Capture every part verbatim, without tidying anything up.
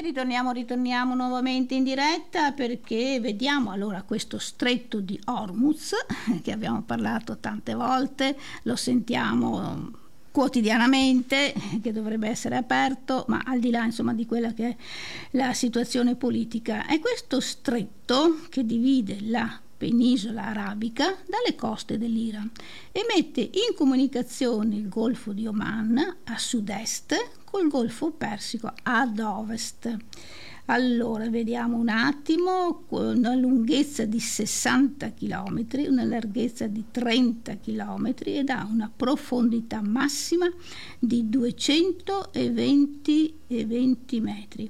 ritorniamo, ritorniamo nuovamente in diretta perché vediamo allora questo stretto di Hormuz che abbiamo parlato tante volte, lo sentiamo quotidianamente che dovrebbe essere aperto, ma al di là insomma di quella che è la situazione politica. È questo stretto che divide la penisola arabica dalle coste dell'Iran e mette in comunicazione il Golfo di Oman a sud-est col Golfo Persico ad ovest. Allora, vediamo un attimo, una lunghezza di sessanta chilometri, una larghezza di trenta chilometri ed ha una profondità massima di duecentoventi metri.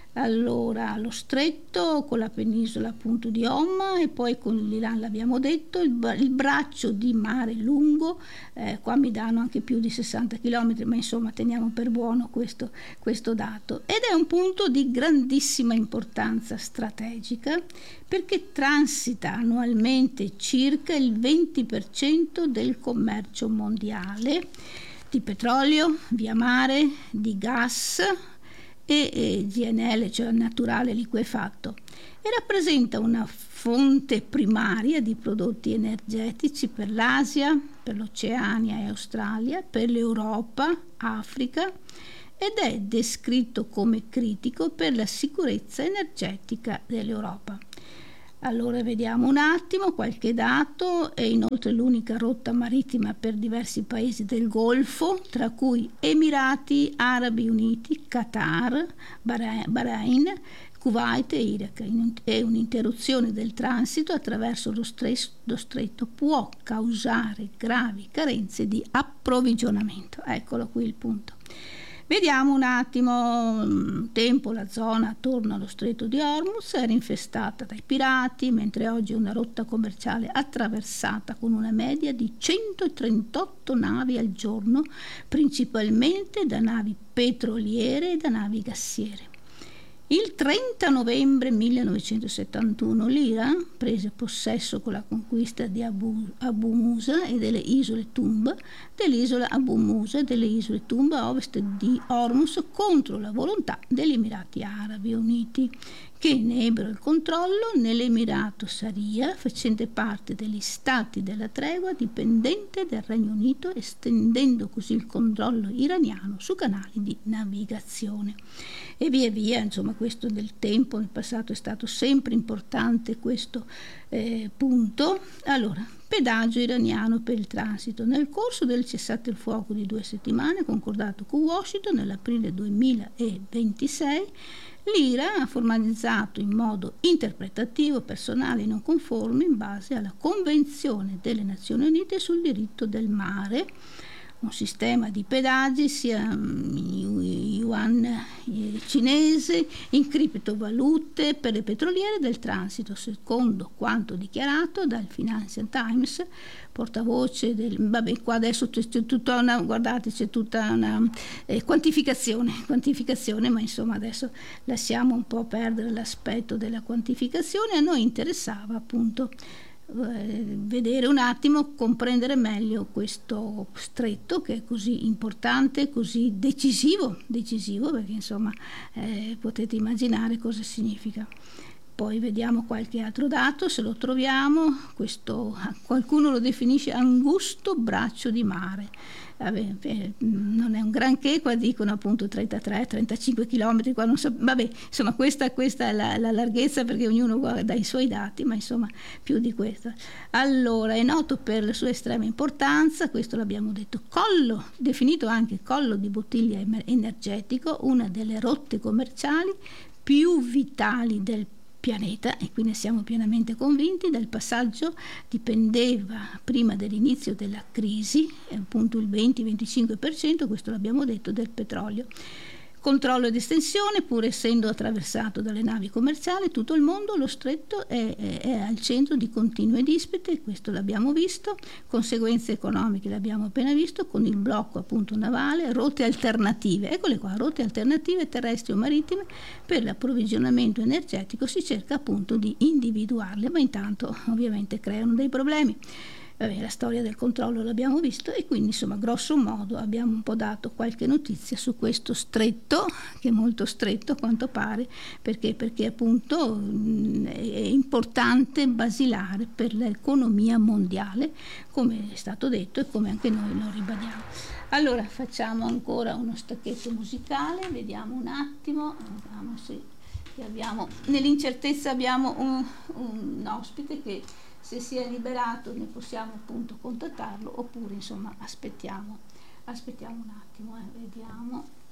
Allora, lo stretto con la penisola appunto di Oman e poi con l'Iran l'abbiamo detto, il, il braccio di mare lungo, eh, qua mi danno anche più di sessanta chilometri, ma insomma teniamo per buono questo, questo dato. Ed è un punto di grandissima importanza strategica perché transita annualmente circa il venti per cento del commercio mondiale di petrolio, via mare, di gas e, e G N L, cioè naturale liquefatto, e rappresenta una fonte primaria di prodotti energetici per l'Asia, per l'Oceania e Australia, per l'Europa, Africa, ed è descritto come critico per la sicurezza energetica dell'Europa. Allora vediamo un attimo qualche dato. È inoltre l'unica rotta marittima per diversi paesi del Golfo, tra cui Emirati Arabi Uniti, Qatar, Bahrain, Kuwait e Iraq, e un'interruzione del transito attraverso lo, stres- lo stretto può causare gravi carenze di approvvigionamento. Eccolo qui il punto. Vediamo un attimo, un tempo la zona attorno allo stretto di Hormuz era infestata dai pirati, mentre oggi è una rotta commerciale attraversata con una media di centotrentotto navi al giorno, principalmente da navi petroliere e da navi gassiere. Il trenta novembre millenovecentosettantuno l'Iran prese possesso con la conquista di Abu, Abu Musa e delle isole Tumba, dell'isola Abu Musa e delle isole Tumba a ovest di Hormuz contro la volontà degli Emirati Arabi Uniti, che ne ebbero il controllo nell'Emirato Sharia, facente parte degli stati della tregua dipendente del Regno Unito, estendendo così il controllo iraniano su canali di navigazione. E via via, insomma, questo del tempo nel passato è stato sempre importante questo eh, punto. Allora, pedaggio iraniano per il transito. Nel corso del cessate il fuoco di due settimane concordato con Washington nell'aprile duemilaventisei, l'Iran ha formalizzato in modo interpretativo, personale e non conforme in base alla Convenzione delle Nazioni Unite sul diritto del mare, un sistema di pedaggi sia in yuan cinese, in criptovalute per le petroliere del transito, secondo quanto dichiarato dal Financial Times, portavoce del... Vabbè, qua adesso c'è tutta una... guardate, c'è tutta una eh, quantificazione, quantificazione, ma insomma adesso lasciamo un po' perdere l'aspetto della quantificazione. A noi interessava appunto vedere un attimo, comprendere meglio questo stretto che è così importante, così decisivo, decisivo perché insomma eh, potete immaginare cosa significa. Poi vediamo qualche altro dato, se lo troviamo. Questo qualcuno lo definisce angusto braccio di mare. Vabbè, eh, non è un granché, qua dicono appunto trentatré trentacinque chilometri, qua non so, vabbè, insomma questa, questa è la, la larghezza perché ognuno guarda i suoi dati, ma insomma più di questo. Allora, è noto per la sua estrema importanza, questo l'abbiamo detto, collo, definito anche collo di bottiglia energetico, una delle rotte commerciali più vitali del pianeta, e qui ne siamo pienamente convinti. Dal passaggio dipendeva prima dell'inizio della crisi appunto il venti venticinque per cento, questo l'abbiamo detto, del petrolio. Controllo ed estensione, pur essendo attraversato dalle navi commerciali tutto il mondo, lo stretto è, è, è al centro di continue dispute, questo l'abbiamo visto, conseguenze economiche l'abbiamo appena visto con il blocco appunto navale, rotte alternative, eccole qua, rotte alternative terrestri o marittime per l'approvvigionamento energetico, si cerca appunto di individuarle, ma intanto ovviamente creano dei problemi. Vabbè, la storia del controllo l'abbiamo visto, e quindi insomma grosso modo abbiamo un po' dato qualche notizia su questo stretto, che è molto stretto a quanto pare, perché, perché appunto mh, è importante, basilare per l'economia mondiale, come è stato detto e come anche noi lo ribadiamo. Allora facciamo ancora uno stacchetto musicale, vediamo un attimo, vediamo se abbiamo, nell'incertezza abbiamo un, un ospite che, se si è liberato, ne possiamo appunto contattarlo, oppure insomma aspettiamo aspettiamo un attimo, eh, vediamo.